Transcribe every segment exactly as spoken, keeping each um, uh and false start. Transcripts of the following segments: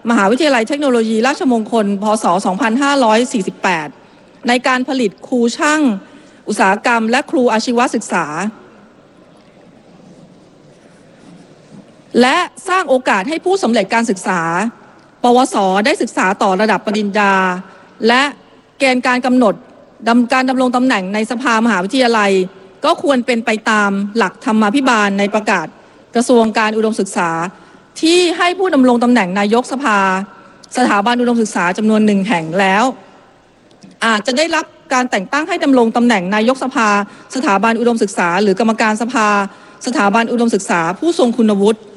มหาวิทยาลัยเทคโนโลยีราชมงคลพ.ศ. สองพันห้าร้อยสี่สิบแปดในการผลิตครูช่างอุตสาหกรรมและครูอาชีวศึกษาและสร้างโอกาสให้ผู้สำเร็จการศึกษาปวสได้ศึกษาต่อระดับปริญญาและเกณฑ์การกำหนดการดำรงตำแหน่งในสภามหาวิทยาลัยก็ควรเป็นไปตามหลักธรรมาภิบาลในประกาศกระทรวงการอุดมศึกษาที่ให้ผู้ดำรงตำแหน่งนายกสภาสถาบันอุดมศึกษาจำนวนหนึ่งแห่งแล้วอาจจะได้รับการแต่งตั้งให้ดำรงตำแหน่งนายกสภาสถาบันอุดมศึกษาหรือกรรมการสภาสถาบันอุดมศึกษาผู้ทรงคุณวุฒิ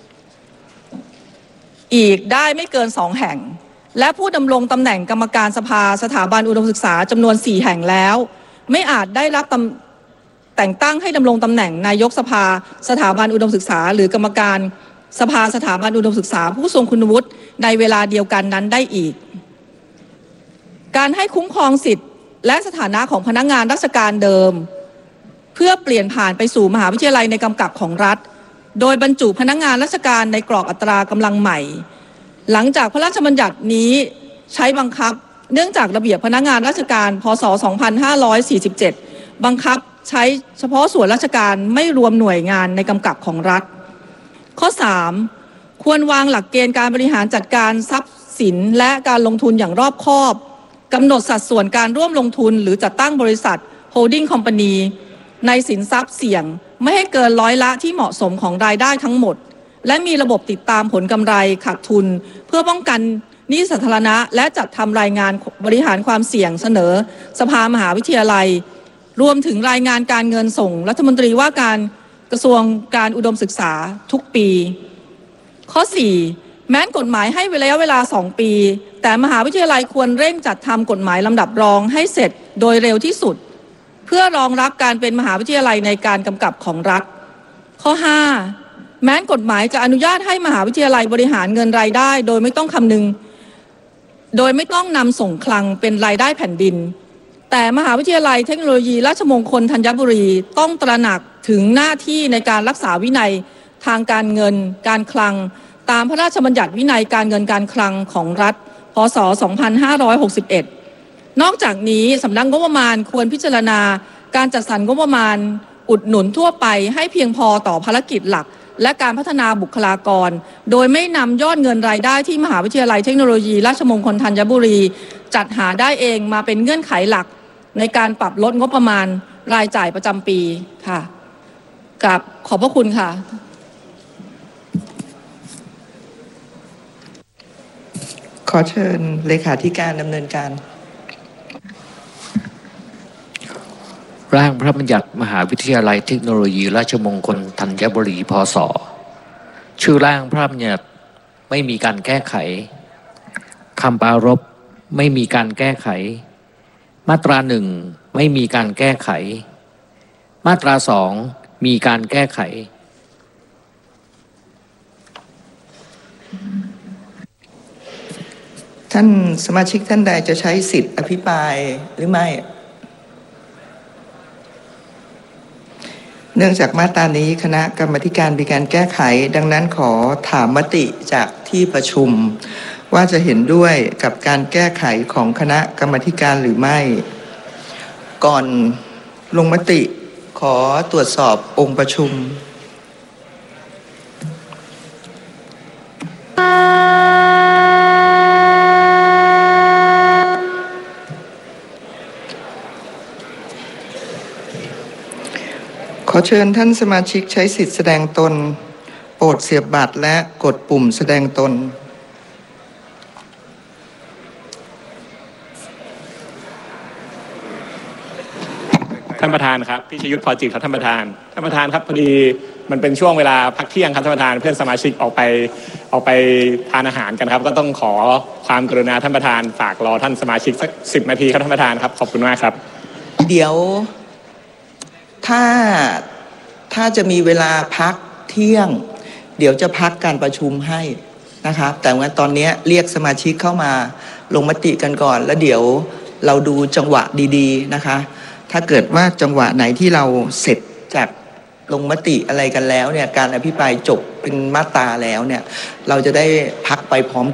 อีกได้ไม่เกินสองแห่งและผู้ดำรงตำแหน่งกรรมการสภาสถาบันอุดมศึกษาจำนวนสี่แห่งแล้วไม่อาจได้รับแต่งตั้งให้ดำรงตำแหน่งนายกสภาสถาบันอุดมศึกษาหรือกรรมการสภาสถาบันอุดมศึกษาผู้ทรงคุณวุฒิในเวลาเดียวกันนั้นได้อีกการให้คุ้มครองสิทธิและสถานะของพนักงานราชการเดิมเพื่อเปลี่ยนผ่านไปสู่มหาวิทยาลัยในกำกับของรัฐโดยบรรจุพนักงานราชการในกรอบอัตรากำลังใหม่หลังจากพระราชบัญญัตินี้ใช้บังคับเนื่องจากระเบียบพนักงานราชการพ.ศ. สองพันห้าร้อยสี่สิบเจ็ดบังคับใช้เฉพาะส่วนราชการไม่รวมหน่วยงานในกำกับของรัฐข้อสามควรวางหลักเกณฑ์การบริหารจัดการทรัพย์สินและการลงทุนอย่างรอบคอบกำหนดสัดส่วนการร่วมลงทุนหรือจัดตั้งบริษัท Holding Company ในสินทรัพย์เสี่ยงไม่ให้เกินร้อยละที่เหมาะสมของรายได้ทั้งหมดและมีระบบติดตามผลกำไรขาดทุนเพื่อป้องกันหนี้สาธารณะและจัดทำรายงานบริหารความเสี่ยงเสนอสภามหาวิทยาลัยรวมถึงรายงานการเงินส่งรัฐมนตรีว่าการกระทรวงการอุดมศึกษาทุกปีข้อสี่แม้นกฎหมายให้ระยะเวลาสองปีแต่มหาวิทยาลัยควรเร่งจัดทำกฎหมายลำดับรองให้เสร็จโดยเร็วที่สุดเพื่อรองรับการเป็นมหาวิทยาลัยในการกำกับของรัฐข้อห้าแม้นกฎหมายจะอนุญาตให้มหาวิทยาลัยบริหารเงินรายได้โดยไม่ต้องคำนึงโดยไม่ต้องนำส่งคลังเป็นรายได้แผ่นดินแต่มหาวิทยาลัยเทคโนโลยีราชมงคลธัญบุรีต้องตระหนักถึงหน้าที่ในการรักษาวินัยทางการเงินการคลังตามพระราชบัญญัติวินัยการเงินการคลังของรัฐพ.ศ. สองพันห้าร้อยหกสิบเอ็ดนอกจากนี้สำนักงบประมาณควรพิจารณาการจัดสรรงบประมาณอุดหนุนทั่วไปให้เพียงพอต่อภารกิจหลักและการพัฒนาบุคลากรโดยไม่นำยอดเงินรายได้ที่มหาวิทยาลัยเทคโนโลยีราชมงคลธัญบุรีจัดหาได้เองมาเป็นเงื่อนไขหลักในการปรับลดงบประมาณรายจ่ายประจำปีค่ะกับขอบพระคุณค่ะขอเชิญเลขาธิการดำเนินการร่างพระบัญญัติมหาวิทยาลัยเทคโนโลยีราชมงคลธัญบุรีพ.ศ.ชื่อร่างพระบัญญัติไม่มีการแก้ไขคำปรารภไม่มีการแก้ไขมาตราหนึ่งไม่มีการแก้ไขมาตราสองมีการแก้ไขท่านสมาชิกท่านใดจะใช้สิทธิ์อภิปรายหรือไม่เนื่องจากมาตรานี้คณะกรรมาธิการมีการแก้ไขดังนั้นขอถามมติจากที่ประชุมว่าจะเห็นด้วยกับการแก้ไขของคณะกรรมาธิการหรือไม่ก่อนลงมติขอตรวจสอบองค์ประชุมขอเชิญท่านสมาชิกใช้สิทธิแสดงตนโปรดเสียบบัตรและกดปุ่มแสดงตนท่านประธานครับพี่ชยุทธพอจิตครับท่านประธานท่านประธานครับพอดีมันเป็นช่วงเวลาพักเที่ยงครับท่านประธานเพื่อนสมาชิกออกไปออกไปทานอาหารกันครับก็ต้องขอความกรุณาท่านประธานฝากรอท่านสมาชิกสักสิบนาทีครับท่านประธานครับขอบคุณมากครับเดี๋ยวถ้าถ้าจะมีเวลาพักเที่ยงเดี๋ยวจะพักการประชุมให้นะครับแต่ว่าตอนนี้เรียกสมาชิกเข้ามาลงมติกันก่อนแล้วเดี๋ยวเราดูจังหวะดีๆนะคะถ้าเกิดว่าจังหวะไหนที่เราเสร็จจากลงมติอะไรกันแล้วเนี่ยการอภิปรายจบเป็นมาตราแล้วเนี่ยเราจะได้พักไปพร้อม